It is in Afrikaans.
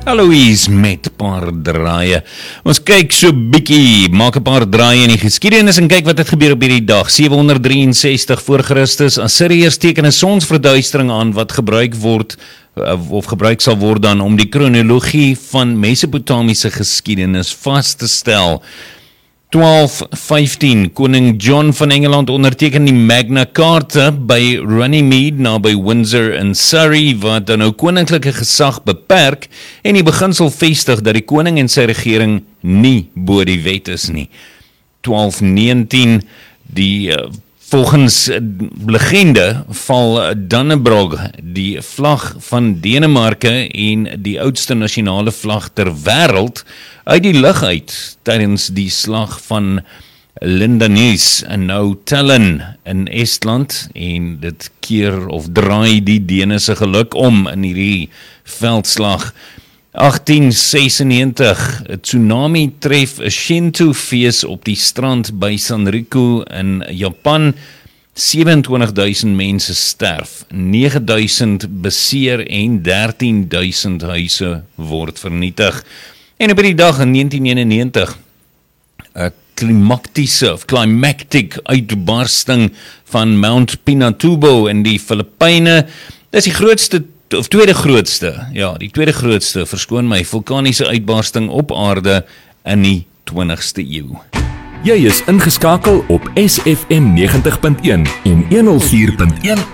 Alois met paar draaie. Ons kyk so bietjie, maak 'n paar draaie in die geskiedenis en kyk wat het gebeur op hierdie dag. 763 voor Christus, Assiriërs teken 'n sonsverduistering aan wat gebruik word of gebruik sal word dan om die kronologie van Mesopotamiese geskiedenis vas te stel. 1215, koning John van Engeland onderteken die Magna Carta by Runnymede naby Windsor in Surrey, wat dan nou koninklike gesag beperk en die beginsel vestig dat die koning en sy regering nie bo die wet is nie. 1219, volgens legende val Dannebrog, die vlag van Denemarke en die oudste nasionale vlag ter wêreld, uit die lug uit tydens die slag van Lindanis en nou Tallinn in Estland, en dit keer of draai die Dene se geluk om in hierdie veldslag. 1896, 'n tsunami tref 'n Shinto-fees op die strand by Sanriku in Japan. 27.000 mense sterf, 9.000 beseer en 13.000 huise word vernietig. En op die dag in 1991, 'n climactic uitbarsting van Mount Pinatubo in die Filippyne. Dis die grootste of tweede grootste, verskoon my, vulkaniese uitbarsting op aarde in die 20ste eeu. Jy is ingeskakel op SFM 90.1 en 104.1